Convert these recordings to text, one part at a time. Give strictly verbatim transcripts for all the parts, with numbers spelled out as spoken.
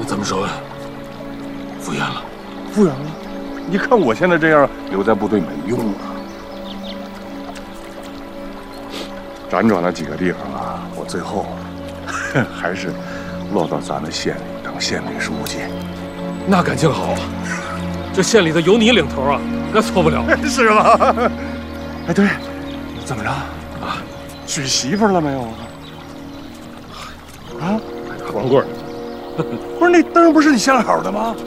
那怎么说？复原了？ 复原了？你看我现在这样，留在部队没用啊。辗转了几个地方啊，我最后还是落到咱们县里当县委书记。 那感情好啊！这县里头有你领头啊，那错不了。 是吗？哎，对，怎么着啊？娶媳妇了没有啊？啊， 大光棍。 不是那灯不是你相好的吗？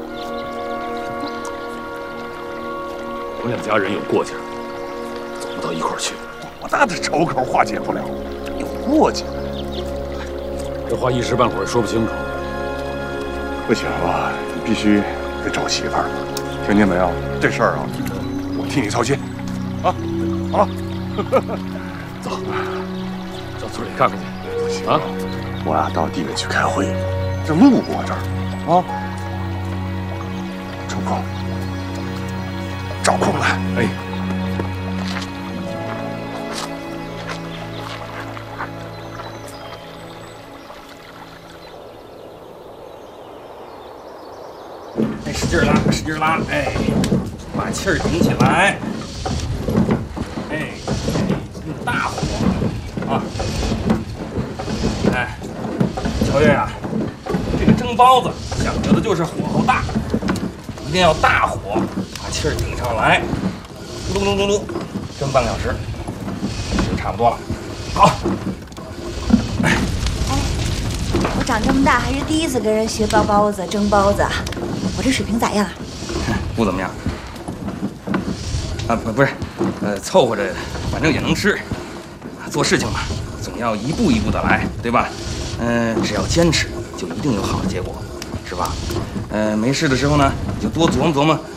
我们两家人有过节，走不到一块儿去。 多大的仇口化解不了，有过节。 这话一时半会儿说不清楚。 不行啊，你必须得找媳妇儿，听见没有？这事儿啊，我替你操心。啊，好了， 走，到村里看看去。 不行啊，我呀到地里去开会，这路过这儿啊，抽空找空来。 哎。 哎，使劲拉，使劲拉，哎，把气儿顶起来。哎，用大火啊！哎，乔月啊，这个蒸包子讲究的就是火候大，一定要大火，把气儿顶上来，咕噜噜噜噜，蒸半个小时，就差不多了。好。 哎，我长这么大还是第一次跟人学包包子、蒸包子，我这水平咋样啊？ 不怎么样。啊，不不是，呃，凑合着，反正也能吃。做事情嘛，总要一步一步的来，对吧？嗯、呃，只要坚持，就一定有好的结果，是吧？呃，没事的时候呢，你就多琢磨琢磨